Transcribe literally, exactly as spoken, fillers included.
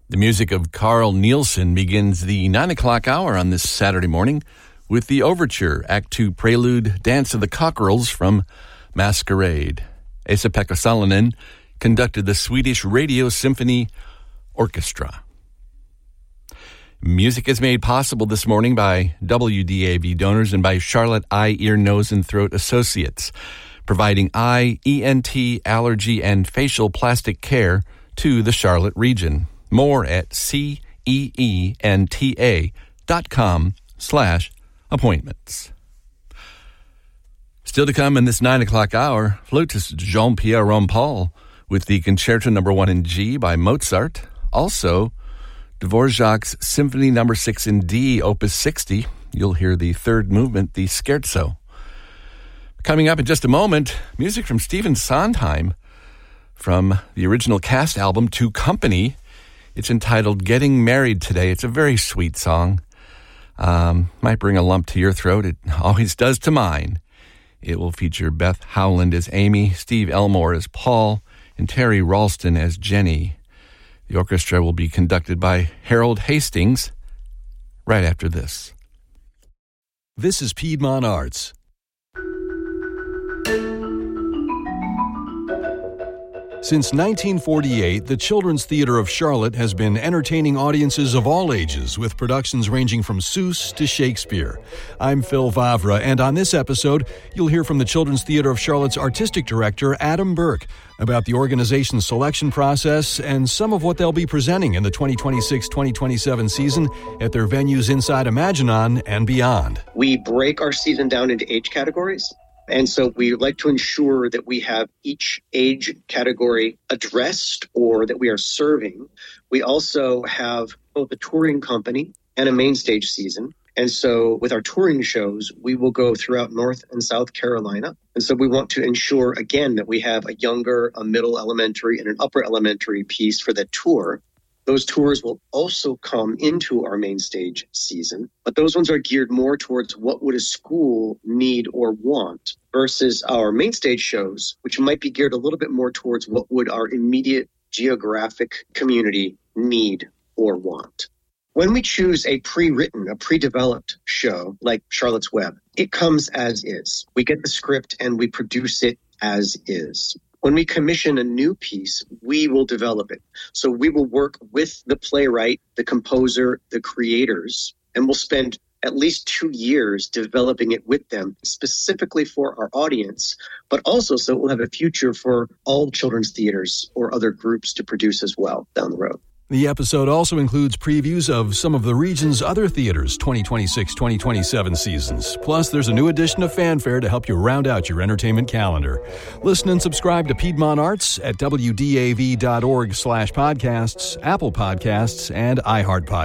The music of Carl Nielsen begins the nine o'clock hour on this Saturday morning with the Overture, Act two Prelude, Dance of the Cockerels from Masquerade. Esa-Pekka Salonen conducted the Swedish Radio Symphony Orchestra. Music is made possible this morning by W D A V donors and by Charlotte Eye, Ear, Nose, and Throat Associates, providing eye, E N T, allergy, and facial plastic care to the Charlotte region. More at C E E N T A dot com slash appointments. Still to come in this nine o'clock hour, flautist Jean-Pierre Rampal with the Concerto Number One in G by Mozart. Also, Dvorak's Symphony Number Six in D, Opus sixty. You'll hear the third movement, the Scherzo. Coming up in just a moment, music from Stephen Sondheim from the original cast album To Company. It's entitled Getting Married Today. It's a very sweet song. Um, might bring a lump to your throat. It always does to mine. It will feature Beth Howland as Amy, Steve Elmore as Paul, and Terry Ralston as Jenny. The orchestra will be conducted by Harold Hastings right after this. This is Piedmont Arts. Since nineteen forty-eight, the Children's Theater of Charlotte has been entertaining audiences of all ages with productions ranging from Seuss to Shakespeare. I'm Phil Vavra, and on this episode, you'll hear from the Children's Theater of Charlotte's artistic director, Adam Burke, about the organization's selection process and some of what they'll be presenting in the twenty twenty-six twenty twenty-seven season at their venues inside Imaginon and beyond. We break our season down into age categories. And so we like to ensure that we have each age category addressed or that we are serving. We also have both a touring company and a main stage season. And so with our touring shows, we will go throughout North and South Carolina. And so we want to ensure, again, that we have a younger, a middle elementary, and an upper elementary piece for the tour. Those tours will also come into our main stage season, but those ones are geared more towards what would a school need or want versus our main stage shows, which might be geared a little bit more towards what would our immediate geographic community need or want. When we choose a pre-written, a pre-developed show like Charlotte's Web, it comes as is. We get the script and we produce it as is. When we commission a new piece, we will develop it. So we will work with the playwright, the composer, the creators, and we'll spend at least two years developing it with them specifically for our audience, but also so it will have a future for all children's theaters or other groups to produce as well down the road. The episode also includes previews of some of the region's other theaters' twenty twenty-six twenty twenty-seven seasons. Plus, there's a new edition of Fanfare to help you round out your entertainment calendar. Listen and subscribe to Piedmont Arts at W D A V dot org slash podcasts, Apple Podcasts, and iHeartPodcasts.